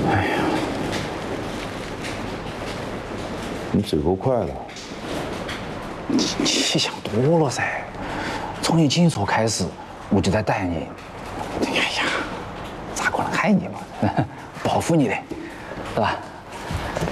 哎呀，你嘴够快的。 你想多了噻，从你紧说开始，我就在等你。哎呀，咋可能害你嘛？报复你的，对吧？